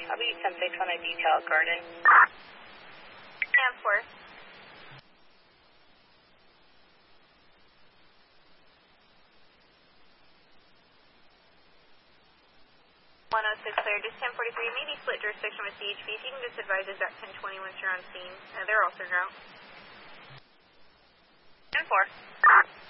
I'll be 10-6 on a detail at Garden. And 4. 106 clear, just 1043, maybe split jurisdiction with CHP, so you can just advise exact 1020 once you're on scene. They're also ground. 10-4.